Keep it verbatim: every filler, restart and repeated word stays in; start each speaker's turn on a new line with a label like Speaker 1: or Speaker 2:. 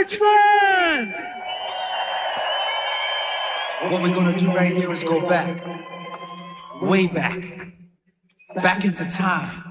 Speaker 1: Deutschland!
Speaker 2: What we're gonna do right here is go back, way back, back into time.